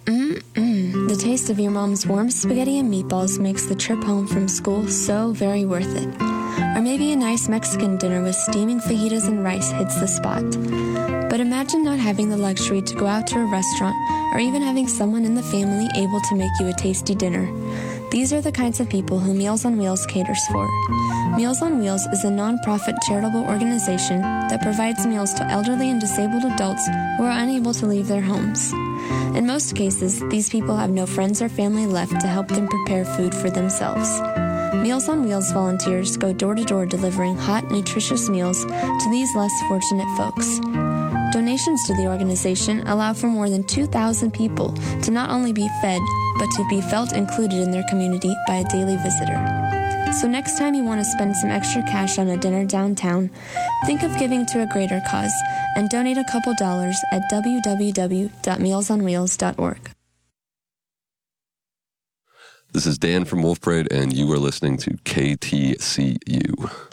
The taste of your mom's warm spaghetti and meatballs makes the trip home from school so very worth it. Or maybe a nice Mexican dinner with steaming fajitas and rice hits the spot. But imagine not having the luxury to go out to a restaurant or even having someone in the family able to make you a tasty dinner. These are the kinds of people who Meals on Wheels caters for. Meals on Wheels is a non-profit charitable organization that provides meals to elderly and disabled adults who are unable to leave their homes. In most cases, these people have no friends or family left to help them prepare food for themselves. Meals on Wheels volunteers go door to door delivering hot, nutritious meals to these less fortunate folks. Donations to the organization allow for more than 2,000 people to not only be fed, but to be felt included in their community by a daily visitor. So next time you want to spend some extra cash on a dinner downtown, think of giving to a greater cause and donate a couple dollars at www.mealsonwheels.org. This is Dan from Wolf Parade, and you are listening to KTCU.